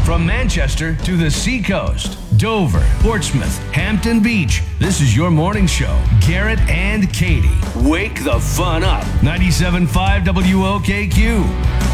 From Manchester to the seacoast, Dover, Portsmouth, Hampton Beach, this is your morning show. Garrett and Katie. Wake the fun up. 97.5 WOKQ.